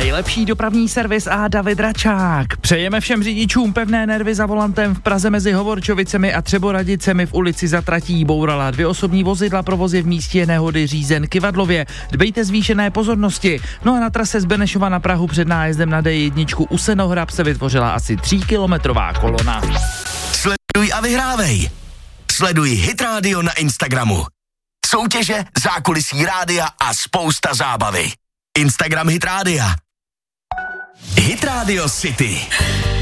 nejlepší dopravní servis a David Račák. Přejeme všem řidičům pevné nervy za volantem. V Praze mezi Hovorčovicemi a Třeboradicemi v ulici Za tratí bourala 2 osobní vozidla, provoz je v místě nehody řízen Kyvadlově. Dbejte zvýšené pozornosti. No a na trase z Benešova na Prahu před nájezdem na D1 u Senohrab se vytvořila asi 3kilometrová kolona. Sleduj a vyhrávej. Sleduj Hit Radio na Instagramu. Soutěže, zákulisí rádia a spousta zábavy. Instagram Hit Rádia. Hit Radio City.